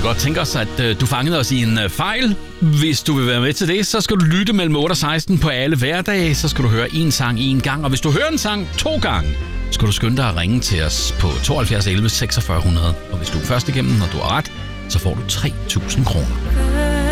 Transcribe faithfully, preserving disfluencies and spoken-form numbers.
godt tænke os, at øh, du fangede os i en øh, fejl. Hvis du vil være med til det, så skal du lytte mellem otte og seksten på alle hverdage. Så skal du høre en sang en gang. Og hvis du hører en sang to gange, skal du skynde dig at ringe til os på tooghalvfjerds elleve seksogfyrre hundrede. Og hvis du er først igennem, når du har ret, så får du tre tusind kroner.